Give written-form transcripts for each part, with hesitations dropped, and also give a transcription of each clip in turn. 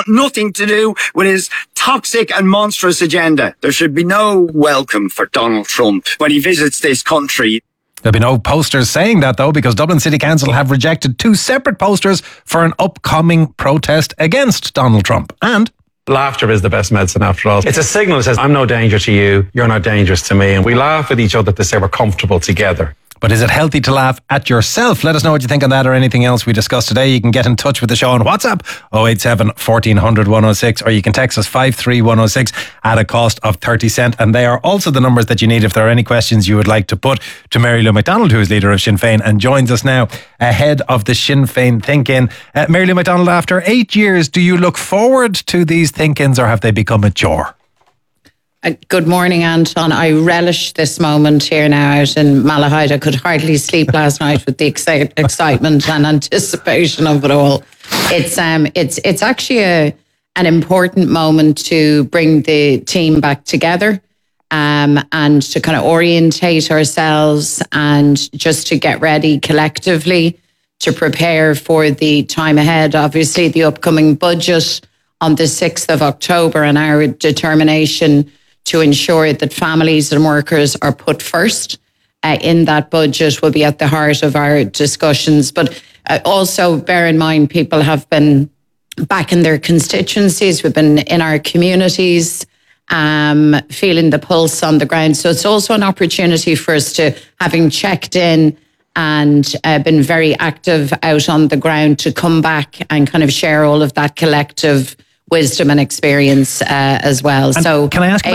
want nothing to do with his toxic and monstrous agenda. There should be no welcome for Donald Trump when he visits this country. There'll be no posters saying that, though, because Dublin City Council have rejected 2 separate posters for an upcoming protest against Donald Trump. And laughter is the best medicine after all. It's a signal that says, I'm no danger to you, you're not dangerous to me. And we laugh at each other to say we're comfortable together. But is it healthy to laugh at yourself? Let us know what you think on that or anything else we discussed today. You can get in touch with the show on WhatsApp 087 1400 106, or you can text us 53106 at a cost of 30 cents. And they are also the numbers that you need if there are any questions you would like to put to Mary Lou McDonald, who is leader of Sinn Féin and joins us now ahead of the Sinn Féin Think-In. Mary Lou McDonald, after 8 years, do you look forward to these think-ins or have they become a chore? Good morning, Anton. I relish this moment here now out in Malahide. I could hardly sleep last night with the excitement and anticipation of it all. It's actually an important moment to bring the team back together and to kind of orientate ourselves and just to get ready collectively to prepare for the time ahead. Obviously, the upcoming budget on the 6th of October and our determination to ensure that families and workers are put first in that budget will be at the heart of our discussions. But also bear in mind, people have been back in their constituencies. We've been in our communities, feeling the pulse on the ground. So it's also an opportunity for us to, having checked in and been very active out on the ground, to come back and kind of share all of that collective wisdom and experience as well. And so can I ask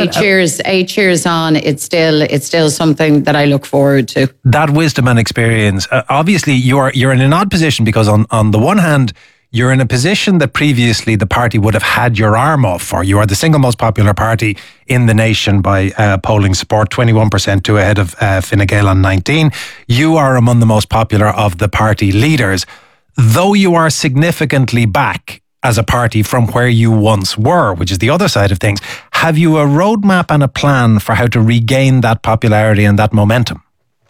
8 years on, it's still something that I look forward to. That wisdom and experience. Obviously, you're in an odd position because on the one hand, you're in a position that previously the party would have had your arm off for. You are the single most popular party in the nation by polling support, 21% to ahead of Fine Gael on 19. You are among the most popular of the party leaders. Though you are significantly back as a party from where you once were, which is the other side of things, have you a roadmap and a plan for how to regain that popularity and that momentum?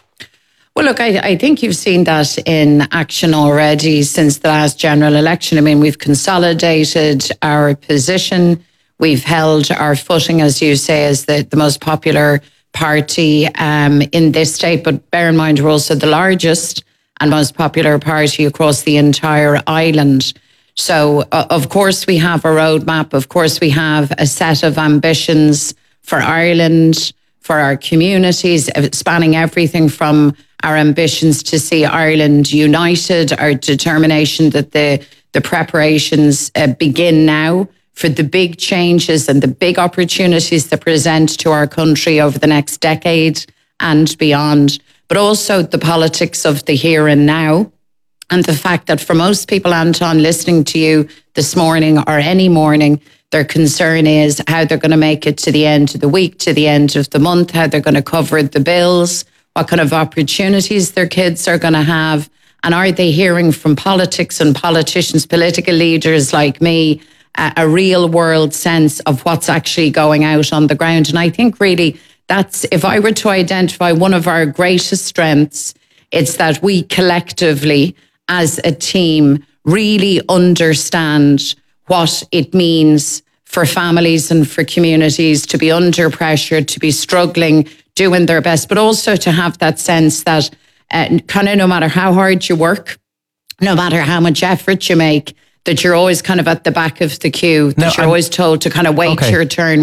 Well, look, I think you've seen that in action already since the last general election. I mean, we've consolidated our position. We've held our footing, as you say, as the most popular party in this state. But bear in mind, we're also the largest and most popular party across the entire island. So, of course, we have a roadmap. Of course, we have a set of ambitions for Ireland, for our communities, spanning everything from our ambitions to see Ireland united, our determination that the preparations begin now for the big changes and the big opportunities that present to our country over the next decade and beyond, but also the politics of the here and now. And the fact that for most people, Anton, listening to you this morning or any morning, their concern is how they're going to make it to the end of the week, to the end of the month, how they're going to cover the bills, what kind of opportunities their kids are going to have. And are they hearing from politics and politicians, political leaders like me, a real world sense of what's actually going out on the ground? And I think really that's, if I were to identify one of our greatest strengths, it's that we collectively as a team really understand what it means for families and for communities to be under pressure, to be struggling, doing their best, but also to have that sense that kind of no matter how hard you work, no matter how much effort you make, that you're always kind of at the back of the queue, that you're always told to kind of wait your turn.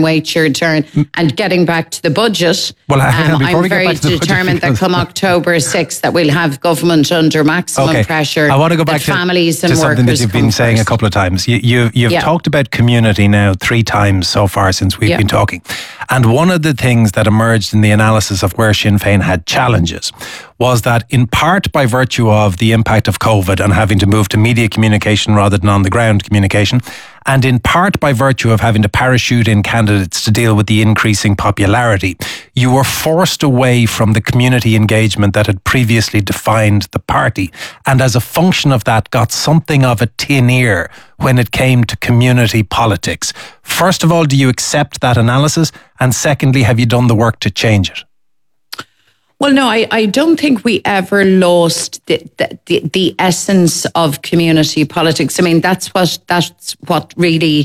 And getting back to the budget, well, I'm very determined that come October 6th that we'll have government under maximum pressure. I want to go back to families and to something that you've been saying a couple of times. You've talked about community now 3 times so far since we've been talking. And one of the things that emerged in the analysis of where Sinn Féin had challenges was that in part by virtue of the impact of COVID and having to move to media communication rather than on the ground communication, and in part by virtue of having to parachute in candidates to deal with the increasing popularity, you were forced away from the community engagement that had previously defined the party, and as a function of that got something of a tin ear when it came to community politics. First of all, do you accept that analysis? And secondly, have you done the work to change it? Well, no, I don't think we ever lost the essence of community politics. I mean, that's what really